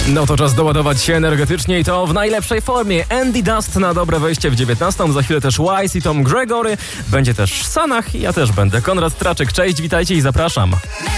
No to czas doładować się energetycznie i to w najlepszej formie. Andy Dust na dobre wejście w 19. Za chwilę też Wise i Tom Gregory. Będzie też Sanach i ja też będę. Konrad Straczek, cześć, witajcie i zapraszam.